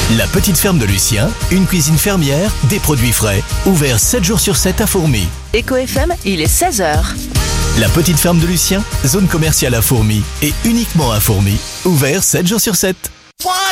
La petite ferme de Lucien, une cuisine fermière, des produits frais. Ouvert 7 jours sur 7 à Fourmies. Eco FM, il est 16h. La petite ferme de Lucien, zone commerciale à Fourmies et uniquement à Fourmies. Ouvert 7 jours sur 7.